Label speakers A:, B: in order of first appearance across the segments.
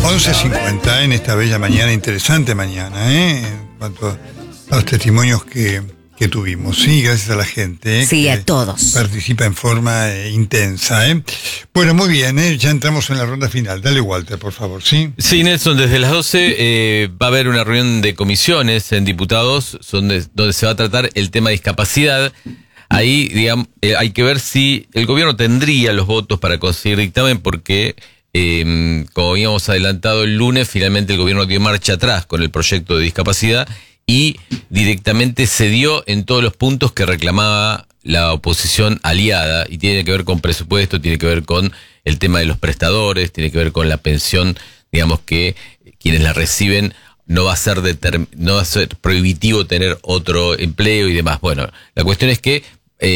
A: 11:50 en esta bella mañana, interesante mañana, en cuanto a los testimonios que tuvimos. Sí, gracias a la gente.
B: Sí, a todos.
A: Participa en forma intensa. Bueno, muy bien, ya entramos en la ronda final. Dale, Walter, por favor, ¿sí?
C: Sí, Nelson, desde las 12 va a haber una reunión de comisiones en diputados donde se va a tratar el tema de discapacidad. Ahí, digamos, hay que ver si el gobierno tendría los votos para conseguir dictamen porque, como habíamos adelantado el lunes, finalmente el gobierno dio marcha atrás con el proyecto de discapacidad y directamente cedió en todos los puntos que reclamaba la oposición aliada, y tiene que ver con presupuesto, tiene que ver con el tema de los prestadores, tiene que ver con la pensión, digamos que quienes la reciben no va a ser prohibitivo tener otro empleo y demás. Bueno, la cuestión es que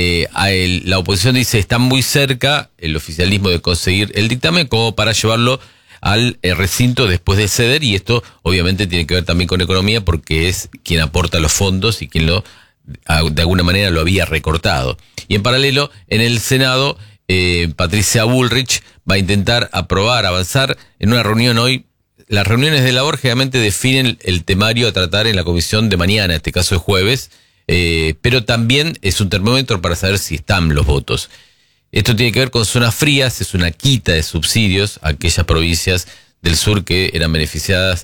C: la oposición dice está muy cerca el oficialismo de conseguir el dictamen como para llevarlo al recinto después de ceder, y esto obviamente tiene que ver también con economía porque es quien aporta los fondos y quien de alguna manera lo había recortado. Y en paralelo, en el Senado, Patricia Bullrich va a intentar avanzar en una reunión hoy. Las reuniones de labor generalmente definen el temario a tratar en la comisión de mañana, en este caso es jueves, pero también es un termómetro para saber si están los votos. Esto tiene que ver con zonas frías, es una quita de subsidios a aquellas provincias del sur que eran beneficiadas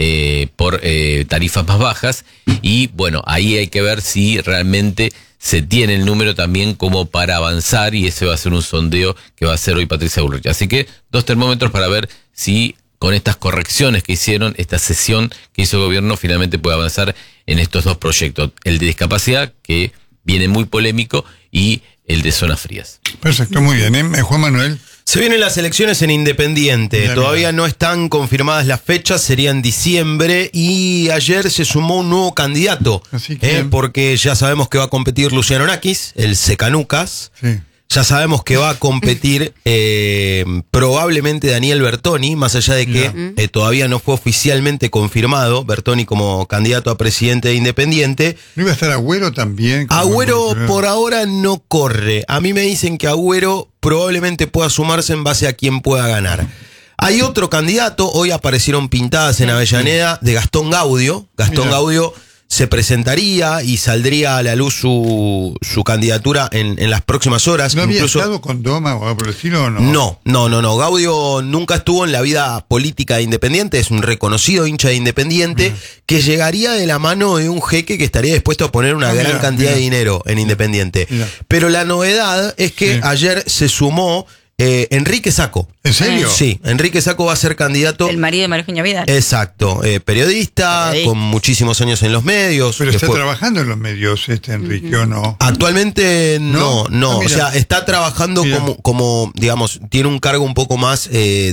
C: por tarifas más bajas, y bueno, ahí hay que ver si realmente se tiene el número también como para avanzar, y ese va a ser un sondeo que va a hacer hoy Patricia Bullrich. Así que 2 termómetros para ver si con estas correcciones que hicieron, esta sesión que hizo el gobierno, finalmente puede avanzar en estos 2 proyectos, el de discapacidad, que viene muy polémico, y el de zonas frías.
A: Perfecto, muy bien. Juan Manuel.
D: Se vienen las elecciones en Independiente, todavía no están confirmadas las fechas, sería en diciembre, y ayer se sumó un nuevo candidato, porque ya sabemos que va a competir Luciano Nakis, el Secanucas. Sí. Ya sabemos que va a competir probablemente Daniel Bertoni, más allá de que todavía no fue oficialmente confirmado Bertoni como candidato a presidente de Independiente.
A: ¿No iba a estar Agüero también?
D: Agüero por ahora no corre. A mí me dicen que Agüero probablemente pueda sumarse en base a quien pueda ganar. Hay otro candidato, hoy aparecieron pintadas en Avellaneda, de Gastón Gaudio. Gaudio se presentaría y saldría a la luz su candidatura en las próximas horas.
A: ¿No había estado con Doma o algo por el estilo o
D: no? No. Gaudio nunca estuvo en la vida política de Independiente, es un reconocido hincha de Independiente que llegaría de la mano de un jeque que estaría dispuesto a poner una gran cantidad de dinero en Independiente. Pero la novedad es que ayer se sumó Enrique Sacco.
A: ¿En serio?
D: Sí, Enrique Sacco va a ser candidato.
B: El marido de María Eugenia Vidal.
D: Exacto, periodista con muchísimos años en los medios.
A: Pero está trabajando en los medios Enrique, ¿o no?
D: Actualmente no. O sea, está trabajando como, digamos, tiene un cargo un poco más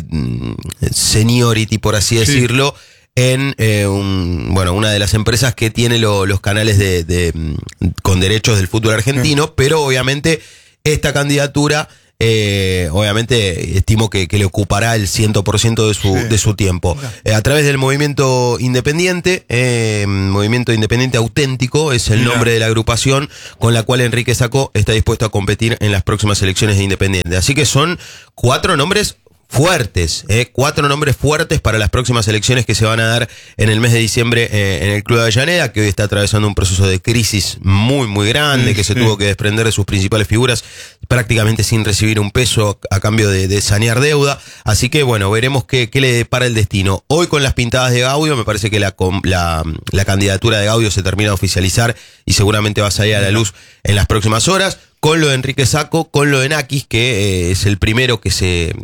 D: seniority, por así decirlo, en una de las empresas que tiene los canales con derechos del fútbol argentino, pero obviamente esta candidatura obviamente estimo que le ocupará el 100% de su tiempo. A través del Movimiento Independiente, Movimiento Independiente Auténtico es el nombre de la agrupación con la cual Enrique Sacco está dispuesto a competir en las próximas elecciones de Independiente. Así que son 4 nombres fuertes, 4 nombres fuertes para las próximas elecciones que se van a dar en el mes de diciembre en el Club de Avellaneda, que hoy está atravesando un proceso de crisis muy, muy grande, que se tuvo que desprender de sus principales figuras prácticamente sin recibir un peso a cambio de sanear deuda. Así que bueno, veremos qué le depara el destino. Hoy con las pintadas de Gaudio, me parece que la candidatura de Gaudio se termina de oficializar y seguramente va a salir a la luz en las próximas horas. Con lo de Enrique Sacco, con lo de Nakis, que es el primero que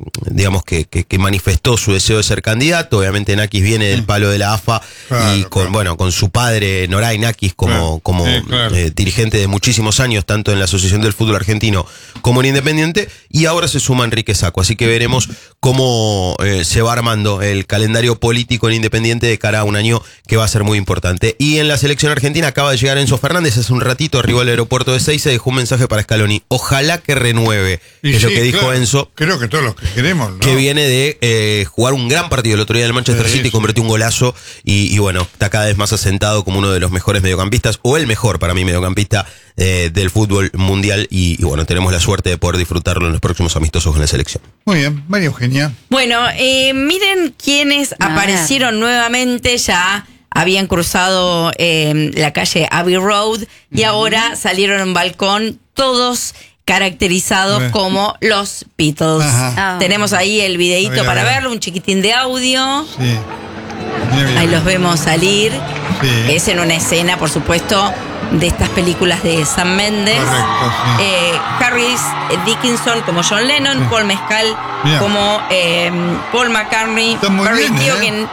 D: que manifestó su deseo de ser candidato. Obviamente Nakis viene del palo de la AFA y con su padre Noray Nakis como dirigente de muchísimos años, tanto en la Asociación del Fútbol Argentino como en Independiente, y ahora se suma Enrique Sacco. Así que veremos cómo se va armando el calendario político en Independiente de cara a un año que va a ser muy importante. Y en la selección argentina acaba de llegar Enzo Fernández, hace un ratito arribó al aeropuerto de Ezeiza y dejó un mensaje para Scaloni. Ojalá que renueve,
A: Y
D: es lo
A: sí,
D: que dijo
A: claro,
D: Enzo.
A: Creo que todos los que queremos, ¿no?
D: Que viene de jugar un gran partido el otro día en el Manchester
A: Sí,
D: City,
A: sí.
D: convirtió un golazo y bueno, está cada vez más asentado como uno de los mejores mediocampistas, o el mejor para mí mediocampista del fútbol mundial y bueno, tenemos la suerte de poder disfrutarlo en los próximos amistosos con la selección.
A: Muy bien, María Eugenia.
B: Bueno, miren quiénes aparecieron nuevamente, ya habían cruzado la calle Abbey Road y ahora salieron a un balcón, todos caracterizados como los Beatles.
A: Ajá.
B: Tenemos ahí el videíto
A: A ver,
B: para
A: a ver.
B: verlo, un chiquitín de audio.
A: Sí. Mira.
B: Ahí los vemos salir.
A: Sí.
B: Es en una escena, por supuesto, de estas películas de Sam Mendes.
A: Correcto, sí.
B: Harris Dickinson como John Lennon,
A: Sí.
B: Paul Mescal
A: Bien.
B: como Paul McCartney,
A: Está muy
B: Barry
A: bien,
B: Keoghan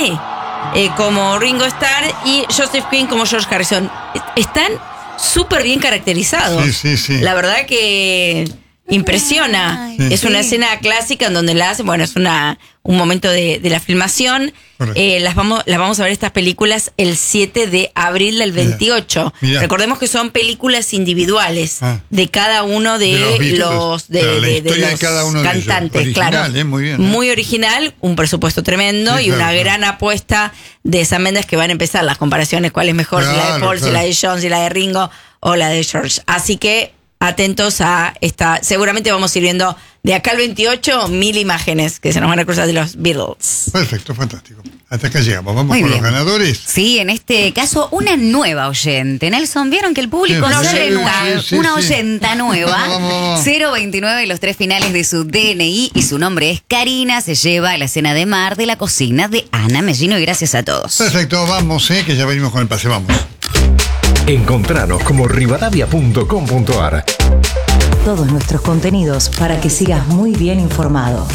B: como Ringo Starr y Joseph Quinn como George Harrison. Están súper bien caracterizados.
A: Sí, sí, sí.
B: La verdad que impresiona.
A: Sí.
B: Es una escena clásica en donde la hacen, bueno, es un momento de la filmación.
A: Correcto.
B: Las vamos a ver estas películas el 7 de abril del 28.
A: Mirá.
B: Recordemos que son películas individuales de cada uno de
A: De los Beatles. Claro, la historia de
B: los
A: cada uno de ellos.
B: cantantes.
A: Original,
B: Claro.
A: muy bien,
B: Muy original, un presupuesto tremendo
A: Sí,
B: y una
A: claro,
B: gran apuesta de Sam Mendes, que van a empezar las comparaciones, cuál es mejor, si la de
A: Claro,
B: Paul, si
A: claro.
B: la de John, si la de Ringo o la de George. Así que atentos a esta. Seguramente vamos a ir viendo de acá al 28 1000 imágenes que se nos van a cruzar de los Beatles.
A: Perfecto, fantástico. Hasta acá llegamos. Vamos
E: Muy
A: con
E: bien.
A: los ganadores.
E: Sí, en este caso, una nueva oyente. Nelson, ¿vieron que el público
A: Sí,
E: no
A: sí,
E: sale
A: sí,
E: nunca?
A: sí,
E: Una
A: sí.
E: oyenta nueva.
A: Vamos.
E: 029 y los 3 finales de su DNI y su nombre es Karina. Se lleva la cena de mar de la cocina de Ana Mellino y gracias a todos.
A: Perfecto, vamos, que ya venimos con el pase, vamos.
F: Encontranos como rivadavia.com.ar.
G: Todos nuestros contenidos para que sigas muy bien informado.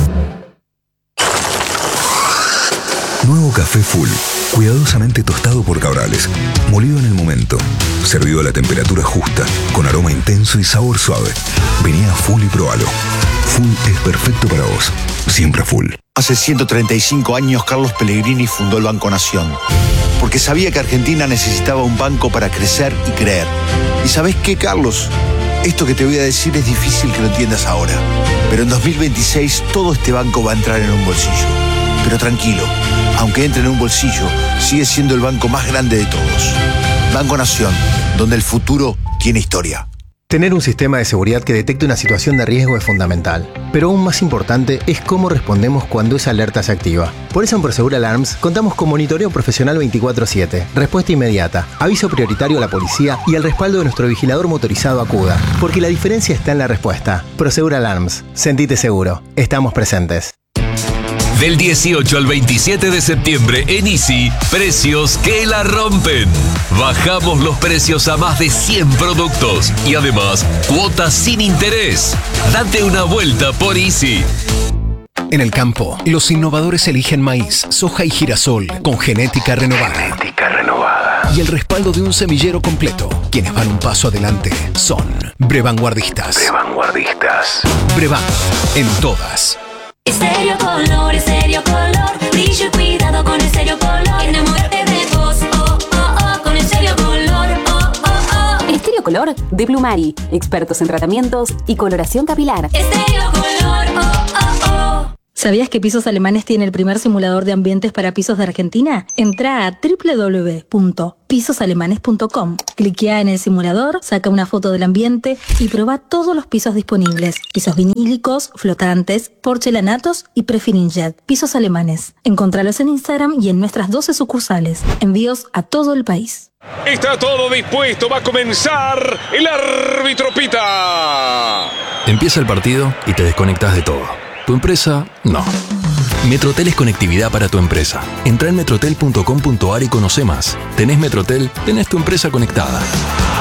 H: Nuevo café Full, cuidadosamente tostado por Cabrales, molido en el momento, servido a la temperatura justa, con aroma intenso y sabor suave. Vení a Full y probalo. Full es perfecto para vos, siempre Full.
I: Hace 135 años Carlos Pellegrini fundó el Banco Nación, porque sabía que Argentina necesitaba un banco para crecer y creer. ¿Y sabés qué, Carlos? Esto que te voy a decir es difícil que lo entiendas ahora, pero en 2026 todo este banco va a entrar en un bolsillo. Pero tranquilo, aunque entre en un bolsillo, sigue siendo el banco más grande de todos. Banco Nación, donde el futuro tiene historia.
J: Tener un sistema de seguridad que detecte una situación de riesgo es fundamental, pero aún más importante es cómo respondemos cuando esa alerta se activa. Por eso en Prosegur Alarms contamos con monitoreo profesional 24/7, respuesta inmediata, aviso prioritario a la policía y el respaldo de nuestro vigilador motorizado Acuda, porque la diferencia está en la respuesta. Prosegur Alarms, sentite seguro, estamos presentes.
K: Del 18 al 27 de septiembre en Easy, precios que la rompen. Bajamos los precios a más de 100 productos y además cuotas sin interés. Date una vuelta por Easy.
F: En el campo, los innovadores eligen maíz, soja y girasol con genética renovada. Y el respaldo de un semillero completo. Quienes van un paso adelante son Brevanguardistas. Brevan, en todas.
L: Estéreo color, brillo y cuidado con Estéreo color. Enamórate de vos, oh, oh, oh, con Estéreo color, oh, oh, oh.
M: Estéreo Color de Plumari, expertos en tratamientos y coloración capilar.
L: Estéreo color, oh, oh, oh.
N: ¿Sabías que Pisos Alemanes tiene el primer simulador de ambientes para pisos de Argentina? Entrá a www.pisosalemanes.com. Cliquea en el simulador, saca una foto del ambiente y probá todos los pisos disponibles. Pisos vinílicos, flotantes, porcelanatos y prefirinjet. Pisos Alemanes. Encontralos en Instagram y en nuestras 12 sucursales. Envíos a todo el país.
O: Está todo dispuesto, va a comenzar. El árbitro pita.
P: Empieza el partido y te desconectas de todo. ¿Tu empresa? No. Metrotel es conectividad para tu empresa. Entrá en metrotel.com.ar y conoce más. ¿Tenés Metrotel? Tenés tu empresa conectada.